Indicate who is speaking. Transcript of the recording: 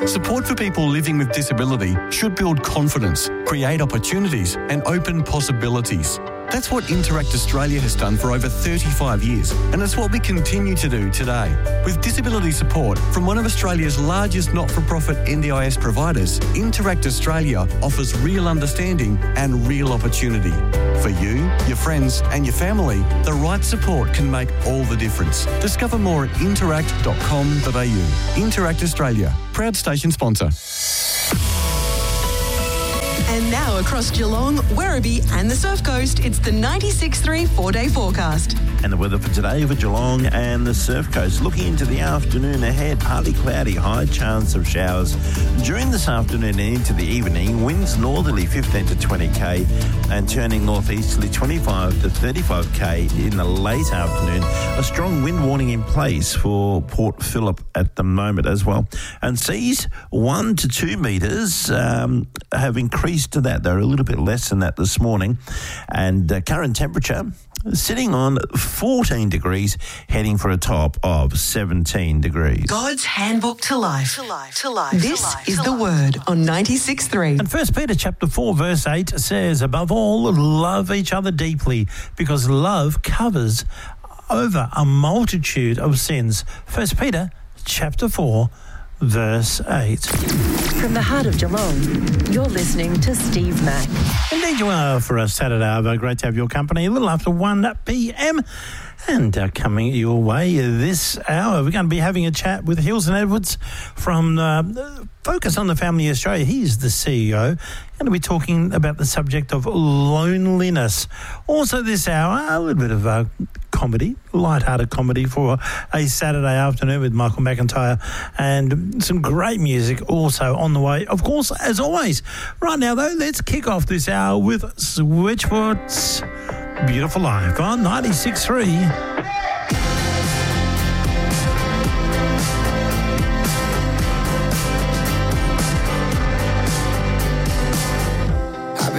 Speaker 1: Support for people living with disability should build confidence, create opportunities and open possibilities. That's what Interact Australia has done for over 35 years, and it's what we continue to do today. With disability support from one of Australia's largest not-for-profit NDIS providers, Interact Australia offers real understanding and real opportunity. For you, your friends and your family, the right support can make all the difference. Discover more at interact.com.au. Interact Australia, proud station sponsor.
Speaker 2: And now across Geelong, Werribee and the Surf Coast, it's the 96.3 4-day forecast.
Speaker 3: And the weather for today for Geelong and the Surf Coast. Looking into the afternoon ahead, partly cloudy, high chance of showers. During this afternoon and into the evening, winds northerly 15 to 20k and turning northeasterly 25 to 35k in the late afternoon. A strong wind warning in place for Port Phillip at the moment as well. And seas 1 to 2 metres have increased to that. They're a little bit less than that this morning. And current temperature sitting on 14 degrees, heading for a top of 17 degrees.
Speaker 2: God's handbook to life. This is the word on 96.3.
Speaker 4: And 1 Peter chapter 4 verse 8 says, above all, love each other deeply, because love covers over a multitude of sins. 1 Peter chapter 4 verse 8.
Speaker 5: From the heart of Geelong, you're listening to Steve Mack.
Speaker 4: Indeed you are for a Saturday. Great to have your company a little after 1 p.m. And coming your way this hour, we're going to be having a chat with Hilton Edwards from Focus on the Family Australia. He's the CEO. Going to be talking about the subject of loneliness. Also this hour, a little bit of comedy, light-hearted comedy for a Saturday afternoon with Michael McIntyre, and some great music also on the way. Of course, as always. Right now, though, let's kick off this hour with Switchfoot's Beautiful Life on 96.3